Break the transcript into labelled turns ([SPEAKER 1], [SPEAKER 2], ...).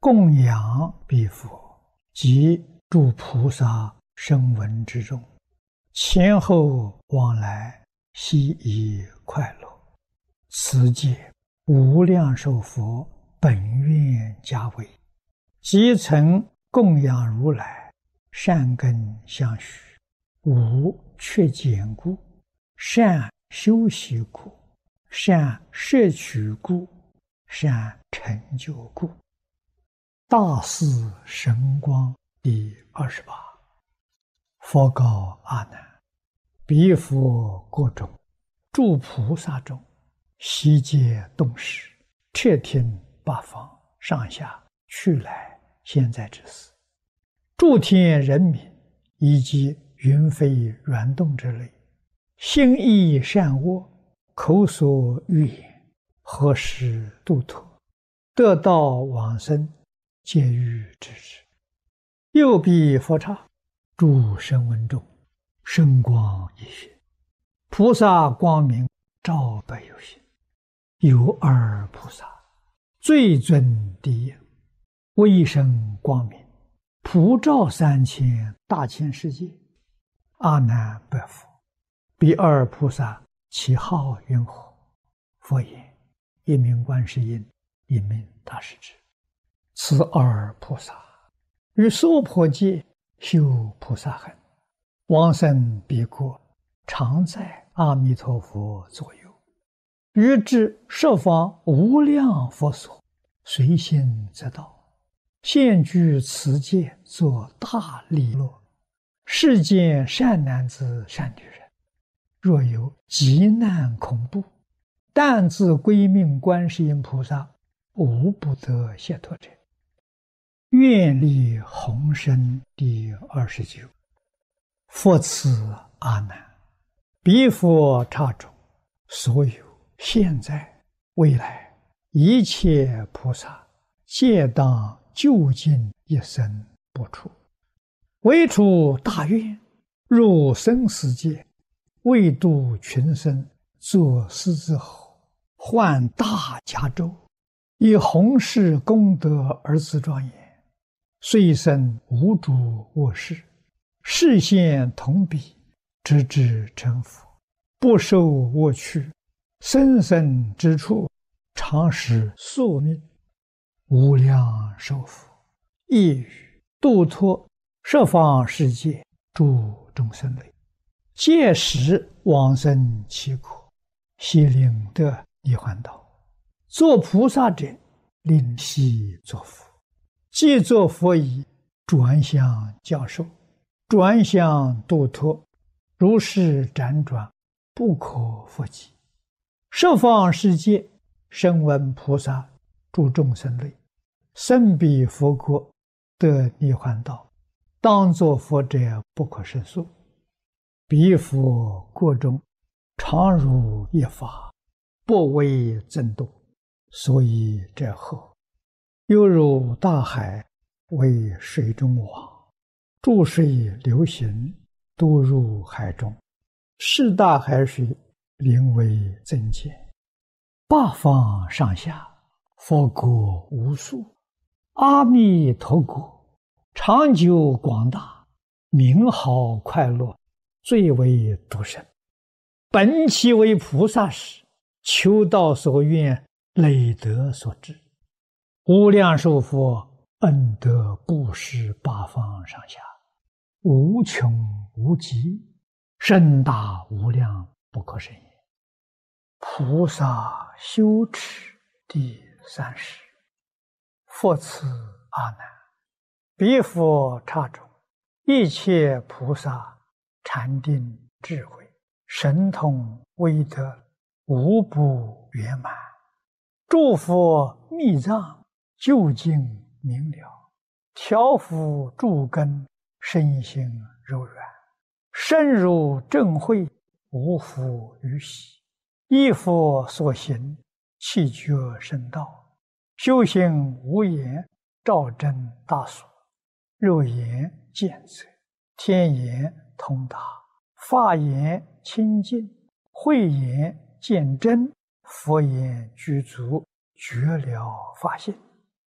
[SPEAKER 1] 供养彼佛及诸菩萨声闻之中，前后往来，悉以快乐。此界无量寿佛本愿家为，即曾供养如来，善根相续，无缺减故，善修习故，善摄取故，善成就故。大士神光第28。佛告阿难：彼佛国中，诸菩萨中，悉皆动识，彻听八方上下去来现在之事，诸天人民以及云飞软动之类，心意善恶，口所欲言，何时度脱，得道往生，皆欲知之。右彼佛刹，诸声闻中，圣光一现，菩萨光明照百有心。有二菩萨，最尊第一，威声光明，普照3000大千世界。阿难白佛：彼二菩萨其号云何？佛言：一名观世音，一名大势至。此二菩萨于娑婆界修菩萨行，往生彼国，常在阿弥陀佛左右，于至十方无量佛所，随心则到，现居此界，作大利乐。世间善男子善女人，若有急难恐怖，但自归命观世音菩萨，无不得解脱者。愿力宏深第29。复次阿难，彼佛刹中，所有现在未来一切菩萨，皆当究竟一生不出，唯出大愿，入生死界，为度群生，作狮子吼，换大迦州，以弘誓功德而自庄严，虽生无诸恶事，示现同彼，直至成佛，不受恶趣，生生之处，常使宿命，无量寿佛，亦于度脱十方世界诸众生类，届时往生其国，悉令得涅槃道。作菩萨者，令悉作佛。既作佛已，转向教授，转向度脱，如是辗转，不可复计。十方世界声闻菩萨诸众生类，生彼佛国，得涅槃道，当作佛者不可胜数。彼佛国中，常如一法，不为增多，所以者何？犹如大海，为水中网，注水流行，都入海中，是大海水，名为增减。八方上下，佛国无数，阿弥陀国长久广大，名号快乐，最为独生。本其为菩萨时，求道所愿，累德所致。无量寿佛恩德布施八方上下，无穷无极，甚大无量，不可胜也。菩萨修持第30。复次阿难，彼佛刹中，一切菩萨禅定智慧，神通威德，无不圆满。诸佛密藏，究竟明了，调伏诸根，身心柔软，深入正慧，无复于喜。依佛所行，气觉圣道，修行无言，照真大所，肉眼见则，天眼通达，法眼清净，慧眼见真，佛眼具足，觉了法性。